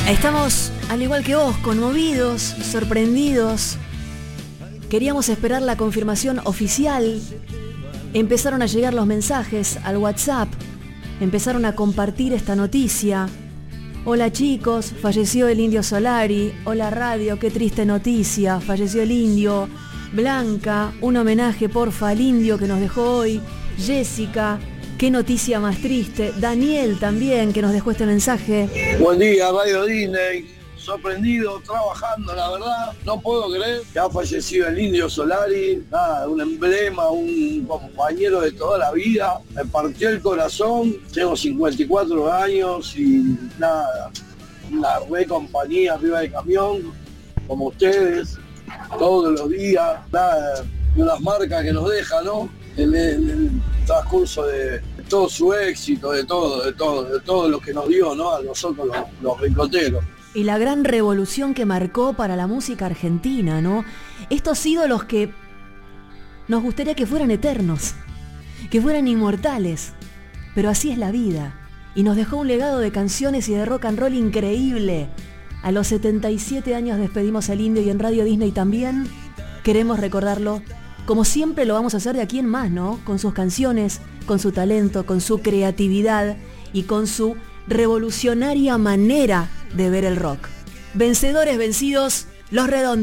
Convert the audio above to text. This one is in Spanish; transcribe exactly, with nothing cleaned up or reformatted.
Estamos, al igual que vos, conmovidos, sorprendidos. Queríamos esperar la confirmación oficial. Empezaron a llegar los mensajes al WhatsApp. Empezaron a compartir esta noticia. Hola chicos, falleció el Indio Solari. Hola radio, qué triste noticia, falleció el Indio. Blanca, un homenaje porfa al Indio que nos dejó hoy. Jessica, qué noticia más triste. Daniel también, que nos dejó este mensaje. Buen día, Radio Disney. Sorprendido, trabajando, la verdad. No puedo creer que ha fallecido el Indio Solari. Nada, un emblema, un compañero de toda la vida. Me partió el corazón. Tengo cincuenta y cuatro años y nada, una re compañía arriba del camión, como ustedes, todos los días. Nada, y unas marcas que nos deja, ¿no? En el, en el transcurso de todo su éxito, de todo, de todo, de todo lo que nos dio, ¿no? A nosotros los, los ricoteros. Y la gran revolución que marcó para la música argentina, ¿no? Estos ídolos que nos gustaría que fueran eternos, que fueran inmortales, pero así es la vida. Y nos dejó un legado de canciones y de rock and roll increíble. A los setenta y siete años despedimos al Indio y en Radio Disney también queremos recordarlo, como siempre lo vamos a hacer de aquí en más, ¿no? Con sus canciones, con su talento, con su creatividad y con su revolucionaria manera de ver el rock. Vencedores, vencidos, Los Redondos.